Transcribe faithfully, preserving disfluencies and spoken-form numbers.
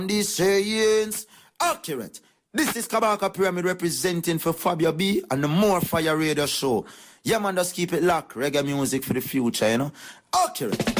These sayings accurate. This is Kabaka Pyramid representing for Fabio B and the More Fire Radio Show. Yeah, man, just keep it locked. Reggae music for the future, you know. Accurate.